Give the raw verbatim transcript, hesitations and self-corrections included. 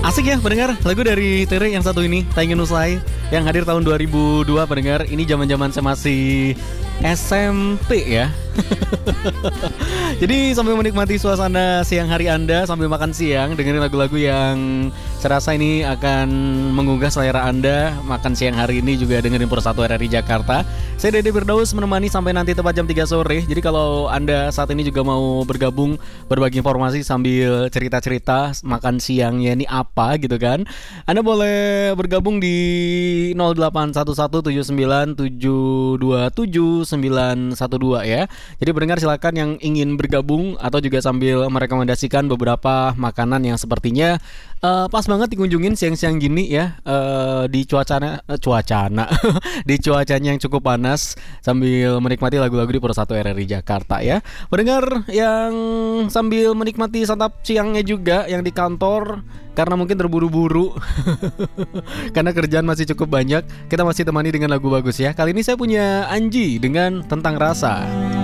Asik ya pendengar, lagu dari Tere yang satu ini, Tak Ingin Usai, yang hadir tahun dua ribu dua pendengar. Ini zaman-zaman saya masih S M P ya. Jadi sambil menikmati suasana siang hari Anda sambil makan siang, dengerin lagu-lagu yang saya rasa ini akan menggugah selera Anda. Makan siang hari ini juga dengerin Persatu R R I Jakarta. Saya Dede Firdaus menemani sampai nanti tepat jam tiga sore. Jadi kalau Anda saat ini juga mau bergabung, berbagi informasi sambil cerita-cerita makan siangnya ini apa gitu kan, Anda boleh bergabung di nol delapan satu satu tujuh sembilan tujuh dua tujuh sembilan satu dua ya. Jadi pendengar silakan yang ingin bergabung atau juga sambil merekomendasikan beberapa makanan yang sepertinya uh, pas banget dikunjungin siang-siang gini ya, uh, di cuacana uh, cuacana di cuacanya yang cukup panas sambil menikmati lagu-lagu di Persatu R R I Jakarta ya. Pendengar yang sambil menikmati santap siangnya juga yang di kantor karena mungkin terburu-buru karena kerjaan masih cukup banyak, kita masih temani dengan lagu bagus ya. Kali ini saya punya Anji dengan Tentang Rasa.